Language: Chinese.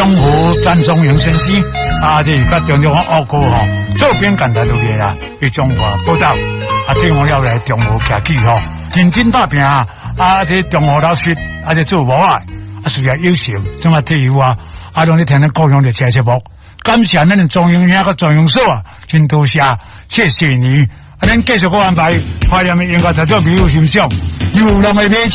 中和陈宗荣先生这甲中央学科做编简单落来啦，去中华报道听我了来中和徛起认真打拼这中和老师这做无需要优秀，怎么退休拢咧听咱高雄的车节目，感谢咱的中央兄甲中央所真多谢谢你。咱继续好安排，怀念的音乐才做美好欣赏，流浪的马